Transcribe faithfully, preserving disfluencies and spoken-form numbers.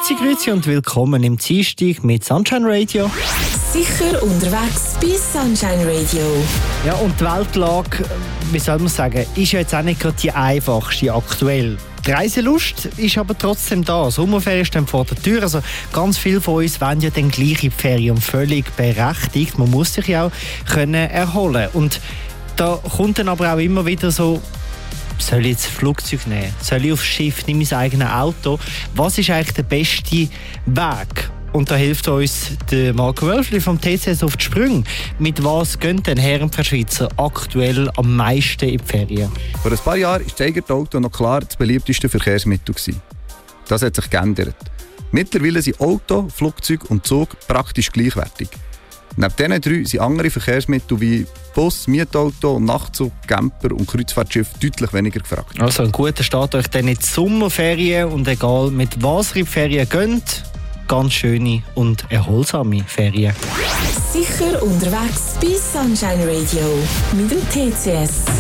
Grüezi, grüezi und willkommen im Dienstag mit Sunshine Radio. Sicher unterwegs bei Sunshine Radio. Ja, und die Weltlage, wie soll man sagen, ist ja jetzt auch nicht gerade die einfachste aktuell. Die Reiselust ist aber trotzdem da. Sommerferien stehen vor der Tür. Also ganz viele von uns wollen ja dann gleich in die Ferien und völlig berechtigt. Man muss sich ja auch können erholen. Und da kommt dann aber auch immer wieder so, soll ich jetzt ein Flugzeug nehmen? Soll ich aufs Schiff? Nimm mein eigenes Auto? Was ist eigentlich der beste Weg? Und da hilft uns der Marco Wölfli vom T C S auf die Sprünge. Mit was gehen denn Herren für Schweizer aktuell am meisten in die Ferien? Vor ein paar Jahren war das eigene Auto noch klar das beliebteste Verkehrsmittel. Das hat sich geändert. Mittlerweile sind Auto, Flugzeug und Zug praktisch gleichwertig. Neben diesen drei sind andere Verkehrsmittel wie Bus, Mietauto, Nachtzug, Camper und Kreuzfahrtschiff deutlich weniger gefragt. Also ein guter Start euch dann in die Sommerferien und egal mit was ihr in die Ferien geht, ganz schöne und erholsame Ferien. Sicher unterwegs bei Sunshine Radio mit dem T C S.